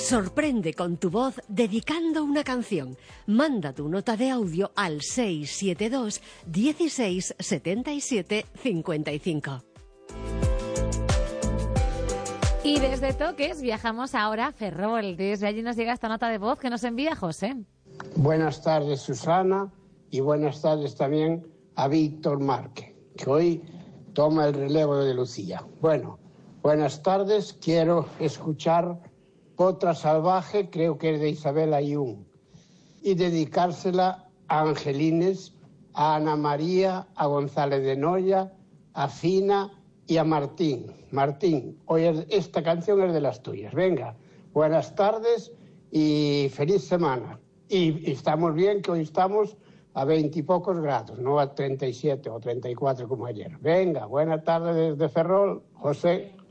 Sorprende con tu voz dedicando una canción. Manda tu nota de audio al 672 16 77 55. Y desde Toques viajamos ahora a Ferrol. Desde allí nos llega esta nota de voz que nos envía José. Buenas tardes, Susana, y buenas tardes también a Víctor Márquez, que hoy toma el relevo de Lucía. Bueno, buenas tardes. Quiero escuchar Potra Salvaje, creo que es de Isabel Ayun, y dedicársela a Angelines, a Ana María, a González de Noya, a Fina y a Martín. Martín, hoy esta canción es de las tuyas. Venga, buenas tardes y feliz semana. Y estamos bien, que hoy estamos a 20 y pocos grados, no a 37 o 34 como ayer. Venga, buena tarde desde Ferrol, José.